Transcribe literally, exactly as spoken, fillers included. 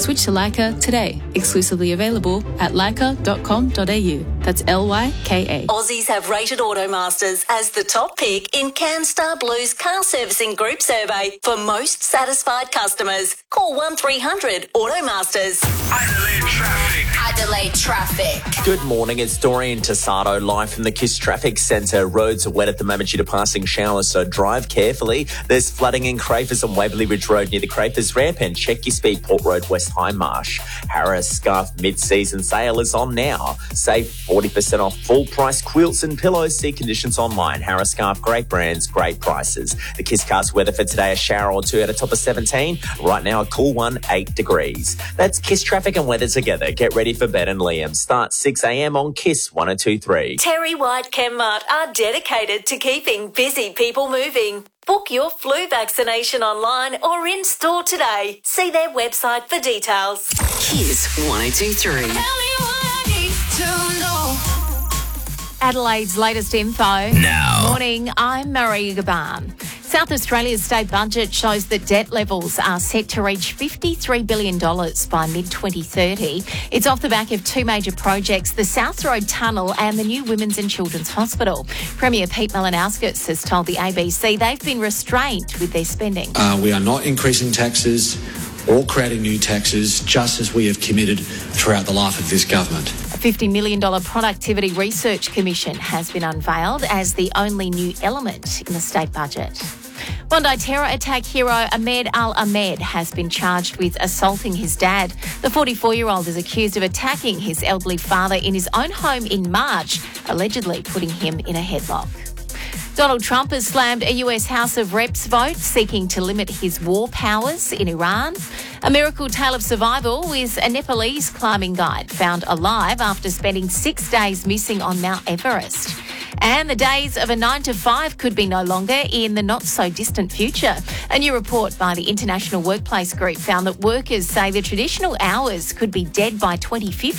Switch to Leica today. Exclusively available at leica dot com dot a u. That's L Y K A. Aussies have rated Automasters as the top pick in CanStar Blue's car servicing group survey for most satisfied customers. Call one three hundred Automasters. Adelaide traffic. Adelaide traffic. Good morning, it's Dorian Tassado live from the KISS Traffic Centre. Roads are wet at the moment due to passing showers, so drive carefully. There's flooding in Crafers on Waverley Ridge Road near the Crafers ramp, and check your speed. Port Road West Hindmarsh. Harris Scarf mid-season sale is on now. Save forty percent off full price quilts and pillows. See conditions online. Harris Scarf, great brands, great prices. The KISScast weather for today, a shower or two at a top of seventeen. Right now a cool one, eight degrees. That's KISS traffic and weather together. Get ready for Ben and Liam. Start six a m on KISS one oh two point three. Terry White Chemmart are dedicated to keeping busy people moving. Book your flu vaccination online or in store today. See their website for details. KISS one oh two point three. Adelaide's latest info. Now. Morning, I'm Marie Gaban. South Australia's state budget shows that debt levels are set to reach fifty-three billion dollars by mid twenty thirty. It's off the back of two major projects, the South Road Tunnel and the new Women's and Children's Hospital. Premier Pete Malinauskas has told the A B C they've been restrained with their spending. Uh, we are not increasing taxes or creating new taxes, just as we have committed throughout the life of this government. A fifty million dollars Productivity Research Commission has been unveiled as the only new element in the state budget. Bondi terror attack hero Ahmed Al-Ahmed has been charged with assaulting his dad. The forty-four-year-old is accused of attacking his elderly father in his own home in March, allegedly putting him in a headlock. Donald Trump has slammed a U S House of Reps vote seeking to limit his war powers in Iran. A miracle tale of survival is a Nepalese climbing guide found alive after spending six days missing on Mount Everest. And the days of a nine to five could be no longer in the not-so-distant future. A new report by the International Workplace Group found that workers say the traditional hours could be dead by twenty fifty.